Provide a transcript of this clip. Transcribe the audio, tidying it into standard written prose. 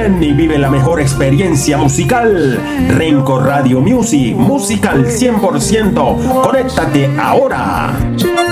Ven y vive la mejor experiencia musical. Renco Radio Music, musical 100%. Conéctate ahora.